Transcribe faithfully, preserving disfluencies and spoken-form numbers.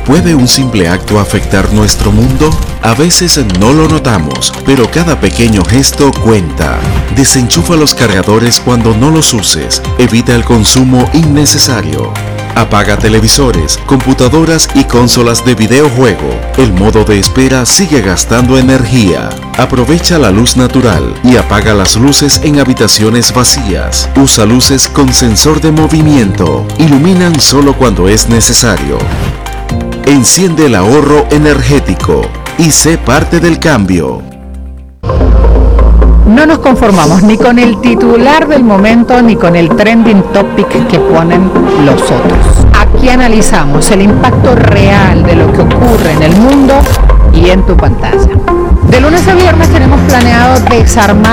¿Puede un simple acto afectar nuestro mundo? A veces no lo notamos, pero cada pequeño gesto cuenta. Desenchufa los cargadores cuando no los uses. Evita el consumo innecesario. Apaga televisores, computadoras y consolas de videojuego. El modo de espera sigue gastando energía. Aprovecha la luz natural y apaga las luces en habitaciones vacías. Usa luces con sensor de movimiento. Iluminan solo cuando es necesario. Enciende el ahorro energético y sé parte del cambio. No nos conformamos ni con el titular del momento ni con el trending topic que ponen los otros. Aquí analizamos el impacto real de lo que ocurre en el mundo y en tu pantalla. De lunes a viernes tenemos planeado desarmar